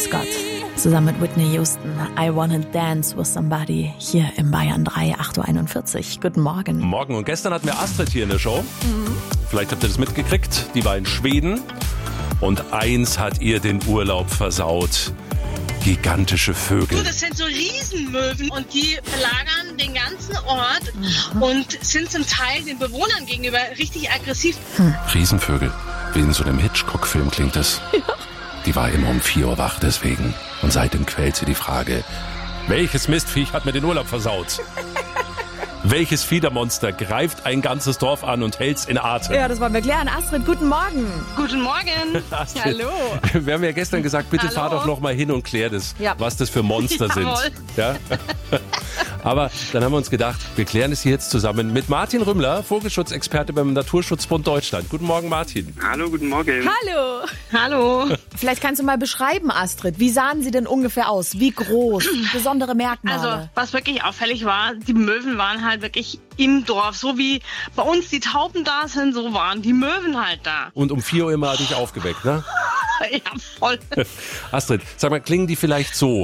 Scott zusammen mit Whitney Houston. I Wanna Dance with Somebody hier im Bayern 3, 8.41 Uhr. Guten Morgen. Morgen. Und gestern hatten wir Astrid hier in der Show. Vielleicht habt ihr das mitgekriegt. Die war in Schweden. Und eins hat ihr den Urlaub versaut. Gigantische Vögel. Das sind so Riesenmöwen und die belagern den ganzen Ort und sind zum Teil den Bewohnern gegenüber richtig aggressiv. Riesenvögel. Wie in so einem Hitchcock-Film klingt das. Ja. Die war immer um 4 Uhr wach deswegen. Und seitdem quält sie die Frage, welches Mistviech hat mir den Urlaub versaut? Welches Fiedermonster greift ein ganzes Dorf an und hält's in Atem? Ja, das wollen wir klären. Astrid, guten Morgen. Guten Morgen. Astrid, Hallo. Wir haben ja gestern gesagt, bitte Hallo. fahr doch noch mal hin und klär das, was das für Monster Jawohl. sind. Ja? Aber dann haben wir uns gedacht, wir klären es hier jetzt zusammen mit Martin Rümmler, Vogelschutzexperte beim Naturschutzbund Deutschland. Guten Morgen, Martin. Hallo, guten Morgen. Hallo. Hallo. Vielleicht kannst du mal beschreiben, Astrid, wie sahen sie denn ungefähr aus? Wie groß? Besondere Merkmale? Also, was wirklich auffällig war, die Möwen waren halt wirklich im Dorf. So wie bei uns die Tauben da sind, so waren die Möwen halt da. Und um 4 Uhr immer hatte ich aufgeweckt, ne? Ja, voll. Astrid, sag mal, klingen die vielleicht so?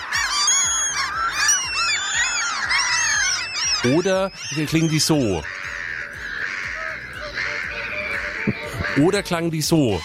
Oder klingen die so? Oder klangen die so?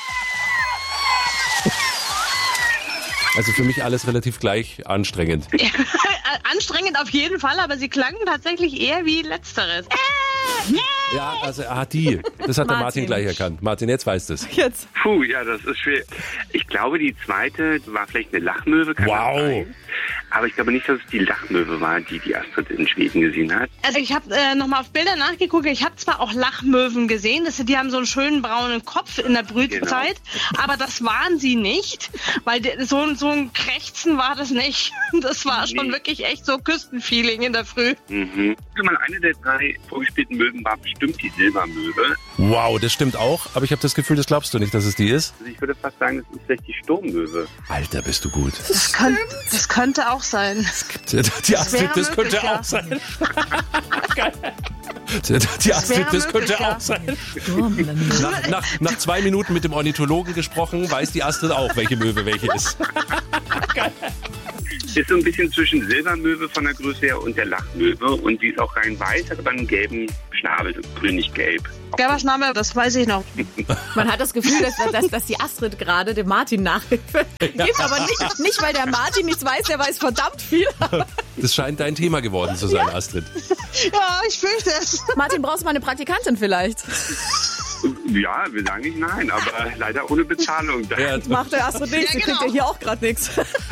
Also für mich alles relativ gleich anstrengend. Anstrengend auf jeden Fall, aber sie klangen tatsächlich eher wie Letzteres. Ja, also die. Das hat der Martin gleich erkannt. Martin, jetzt weißt du es. Jetzt. Puh, ja, das ist schwer. Ich glaube, die zweite war vielleicht eine Lachmöwe. Kann das sein? Aber ich glaube nicht, dass es die Lachmöwe war, die Astrid in Schweden gesehen hat. Also ich habe nochmal auf Bilder nachgeguckt. Ich habe zwar auch Lachmöwen gesehen, die haben so einen schönen braunen Kopf in der Brütezeit, aber das waren sie nicht, weil so ein Krächzen war das nicht. Das war schon wirklich echt so Küstenfeeling in der Früh. Mhm. Mal eine der 3 vorgespielten Möwen war bestimmt die Silbermöwe. Wow, das stimmt auch. Aber ich habe das Gefühl, das glaubst du nicht, dass es die ist. Also ich würde fast sagen, das ist vielleicht die Sturmmöwe. Alter, bist du gut. Das könnte auch sein. Die Astrid, das könnte möglich, auch sein. Geil. Die Astrid, das könnte möglich, auch sein. Nach 2 Minuten mit dem Ornithologen gesprochen, weiß die Astrid auch, welche Möwe welche ist. Geil. Ist so ein bisschen zwischen Silbermöwe von der Größe her und der Lachmöwe. Und die ist auch rein weiß, hat aber einen gelben Schnabel, so grünlich-gelb. Gelber Schnabel, das weiß ich noch. Man hat das Gefühl, dass die Astrid gerade dem Martin Nachhilfe gibt, aber nicht, weil der Martin nichts weiß, der weiß verdammt viel. Das scheint dein Thema geworden zu sein, Astrid. Ja, ich fürchte es. Martin, brauchst du mal eine Praktikantin vielleicht? Ja, wir sagen nicht nein, aber leider ohne Bezahlung. Ja, Macht der Astrid nichts, die kriegt ja hier auch gerade nichts.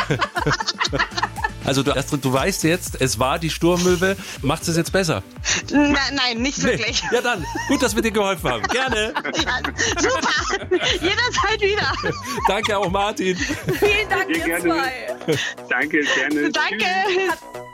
Also Astrid, du weißt jetzt, es war die Sturmmöwe. Macht es jetzt besser? Nein, nicht wirklich. Ja dann, gut, dass wir dir geholfen haben. Gerne. Ja, super. Jederzeit wieder. Danke auch, Martin. Vielen Dank, ihr gerne. zwei. Danke, gerne. Danke. Tschüss.